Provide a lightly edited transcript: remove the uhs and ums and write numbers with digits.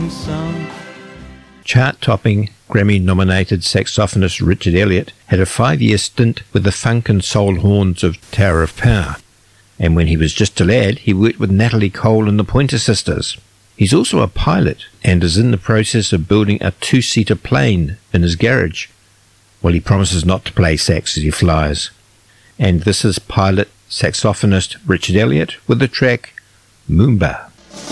sing song. Chart-topping, Grammy-nominated saxophonist Richard Elliott had a 5-year stint with the funk and soul horns of Tower of Power, and when he was just a lad, he worked with Natalie Cole and the Pointer Sisters. He's also a pilot and is in the process of building a 2-seater plane in his garage. Well, he promises not to play sax as he flies. And this is pilot saxophonist Richard Elliott with the track Moomba.